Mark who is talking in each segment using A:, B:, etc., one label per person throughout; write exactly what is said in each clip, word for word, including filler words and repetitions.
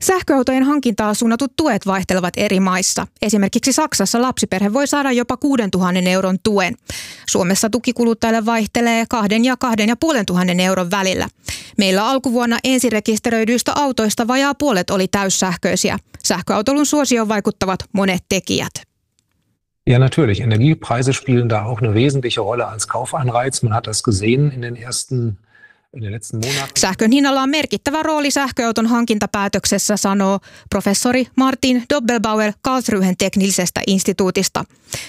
A: Sähköautojen hankintaa suunnatut tuet vaihtelevat eri maissa. Esimerkiksi Saksassa lapsiperhe voi saada jopa kuusituhatta euron tuen. Suomessa tuki kuluttajalle vaihtelee kahden ja kahden ja puolen tuhannen euron välillä. Meillä alkuvuonna ensirekisteröidyistä autoista vajaa puolet oli täyssähköisiä. Sähköautoilun suosioon vaikuttavat monet tekijät.
B: Ja, natürlich. Energiepreise spielen da auch eine wesentliche Rolle als Kaufanreiz. Man hat das gesehen in den ersten
A: Sähkön hinnalla on merkittävä rooli sähköauton hankintapäätöksessä, sanoo professori Martin Doppelbauer Karlsruhen teknillisestä instituutista.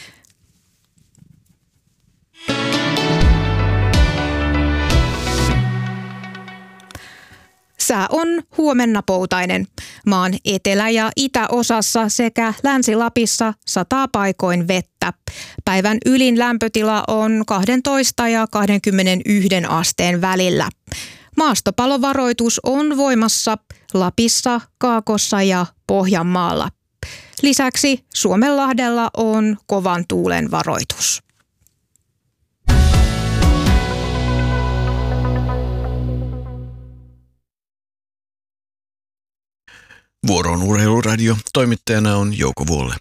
A: Sää on huomenna poutainen. Maan etelä- ja itäosassa sekä Länsi-Lapissa sataa paikoin vettä. Päivän ylin lämpötila on kaksitoista ja kaksikymmentäyksi asteen välillä. Maastopalovaroitus on voimassa Lapissa, Kaakossa ja Pohjanmaalla. Lisäksi Suomenlahdella on kovan tuulen varoitus.
C: Vuoroon Urheiluradio. Toimittajana on Jouko Vuolle.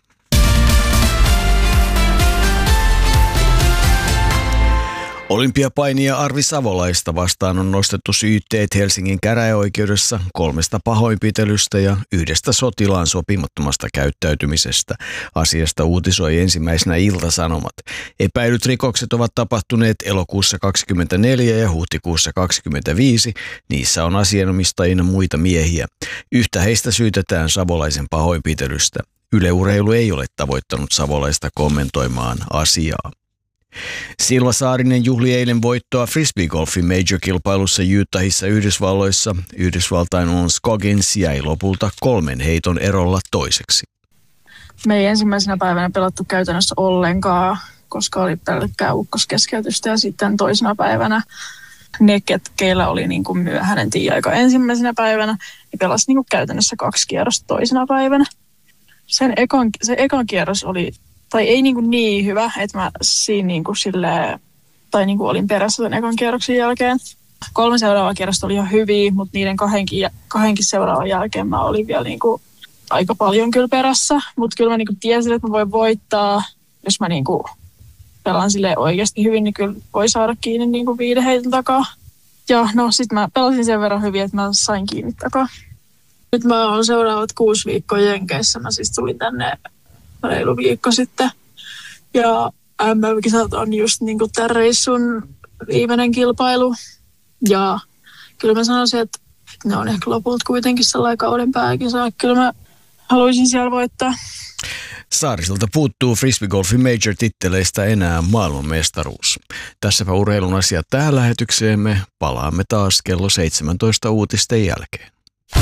C: Olympiapainia Arvi Savolaista vastaan on nostettu syytteet Helsingin käräjäoikeudessa kolmesta pahoinpitelystä ja yhdestä sotilaan sopimattomasta käyttäytymisestä. Asiasta uutisoi ensimmäisenä Ilta-Sanomat. Epäilyt rikokset ovat tapahtuneet elokuussa kaksikymmentäneljä ja huhtikuussa kaksikymmentäviisi. Niissä on asianomistajina muita miehiä. Yhtä heistä syytetään Savolaisen pahoinpitelystä. Yle Urheilu ei ole tavoittanut Savolaista kommentoimaan asiaa. Silva Saarinen juhli eilen voittoa frisbeegolfin major-kilpailussa Utahissa Yhdysvalloissa. Yhdysvaltain Ons Scoggins jäi lopulta kolmen heiton erolla toiseksi.
D: Me ei ensimmäisenä päivänä pelattu käytännössä ollenkaan, koska oli pelkkää ukkoskeskeytystä, ja sitten toisena päivänä ne, keillä oli niin kuin myöhäinen tieaika ensimmäisenä päivänä, niin pelasi niin kuin käytännössä kaksi kierrosta toisena päivänä. Sen ekan, se ekan kierros oli Tai ei niin, niin hyvä, että mä siinä niin kuin silleen, tai niin kuin olin perässä sen ekan kierroksen jälkeen. Kolme seuraavaa kierrosta oli ihan hyviä, mutta niiden kahdenkin, kahdenkin seuraavan jälkeen mä olin vielä niin kuin aika paljon kyllä perässä. Mutta kyllä mä niin kuin tiesin, että mä voin voittaa. Jos mä niin kuin pelaan silleen oikeasti hyvin, niin kyllä voi saada kiinni niin kuin viiden heiton takaa. Ja no sit mä pelasin sen verran hyvin, että mä sain kiinni takaa. Nyt mä oon seuraavat kuusi viikkoa Jenkeissä. Mä siis tulin tänne reilu viikko sitten. Ja M M-kisat on just niin kuin tämän reissun viimeinen kilpailu. Ja kyllä mä sanoisin, että ne on ehkä lopulta kuitenkin sellainen kauden pääkisa. Kyllä mä haluaisin siellä voittaa.
C: Saariselta puuttuu frisbeegolfin major-titteleistä enää maailmanmestaruus. Tässäpä urheilun asiat tähän lähetykseemme. Palaamme taas kello seitsemäntoista uutisten jälkeen.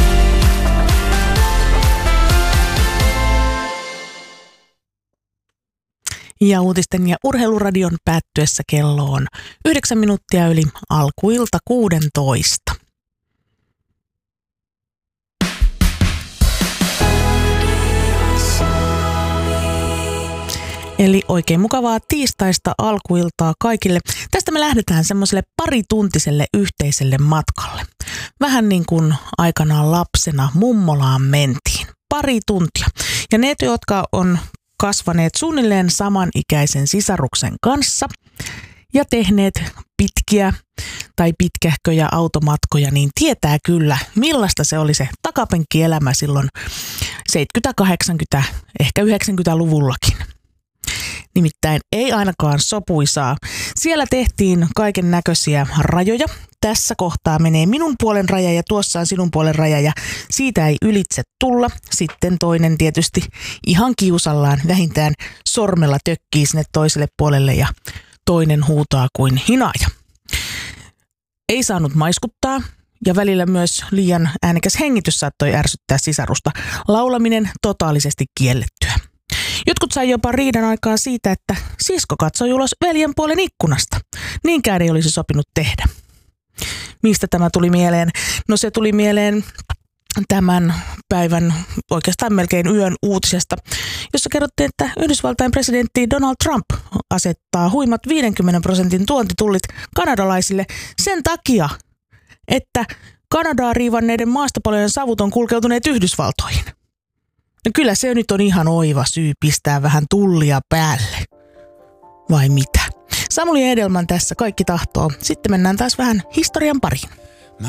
E: Ja uutisten ja urheiluradion päättyessä kello on yhdeksän minuuttia yli alkuilta kuudentoista. Eli oikein mukavaa tiistaista alkuiltaa kaikille. Tästä me lähdetään semmoiselle parituntiselle yhteiselle matkalle. Vähän niin kuin aikanaan lapsena mummolaan mentiin. Pari tuntia. Ja ne, jotka on kasvaneet suunnilleen samanikäisen sisaruksen kanssa ja tehneet pitkiä tai pitkähköjä automatkoja, niin tietää kyllä, millaista se oli se takapenkkielämä silloin seitsemänkymmentä-, kahdeksankymmentä-, ehkä yhdeksänkymmentäluvullakin. Nimittäin ei ainakaan sopuisaa. Siellä tehtiin kaiken näköisiä rajoja. Tässä kohtaa menee minun puolen raja ja tuossa on sinun puolen raja ja siitä ei ylitse tulla. Sitten toinen tietysti ihan kiusallaan vähintään sormella tökkii sinne toiselle puolelle ja toinen huutaa kuin hinaaja. Ei saanut maiskuttaa ja välillä myös liian äänekäs hengitys saattoi ärsyttää sisarusta. Laulaminen totaalisesti kiellettyä. Jotkut sai jopa riidan aikaa siitä, että sisko katsoi ulos veljen puolen ikkunasta. Niinkään ei olisi sopinut tehdä. Mistä tämä tuli mieleen? No se tuli mieleen tämän päivän oikeastaan melkein yön uutisesta, jossa kerrottiin, että Yhdysvaltain presidentti Donald Trump asettaa huimat viidenkymmenen prosentin tuontitullit kanadalaisille sen takia, että Kanadaa riivanneiden maastopalojen savut on kulkeutuneet Yhdysvaltoihin. No kyllä se nyt on ihan oiva syy pistää vähän tullia päälle. Vai mitä? Samuli Edelman tässä, kaikki tahtoo. Sitten mennään taas vähän historian pariin.